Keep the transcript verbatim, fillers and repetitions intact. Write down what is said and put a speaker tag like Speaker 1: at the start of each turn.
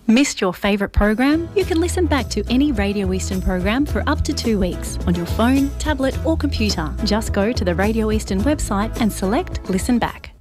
Speaker 1: Missed your favourite program? You can listen back to any Radio Eastern program for up to two weeks on your phone, tablet or computer. Just go to the Radio Eastern website and select Listen Back.